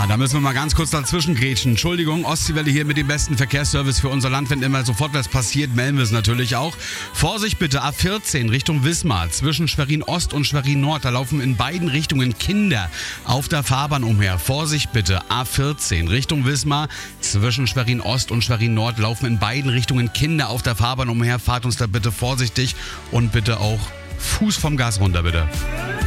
Da müssen wir mal ganz kurz dazwischen grätschen. Entschuldigung, Ostseewelle hier mit dem besten Verkehrsservice für unser Land. Wenn immer sofort was passiert, melden wir es natürlich auch. Vorsicht bitte, A14 Richtung Wismar, zwischen Schwerin Ost und Schwerin Nord. Da laufen in beiden Richtungen Kinder auf der Fahrbahn umher. Vorsicht bitte, A14 Richtung Wismar, zwischen Schwerin Ost und Schwerin Nord laufen in beiden Richtungen Kinder auf der Fahrbahn umher. Fahrt uns da bitte vorsichtig und bitte auch Fuß vom Gas runter, bitte.